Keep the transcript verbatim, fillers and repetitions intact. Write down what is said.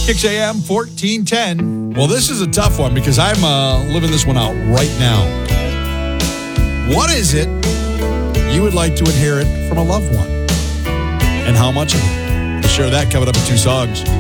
Kix A M fourteen ten. Well, this is a tough one because I'm uh, living this one out right now. What is it you would like to inherit from a loved one? And how much of it? We'll share that coming up in two songs.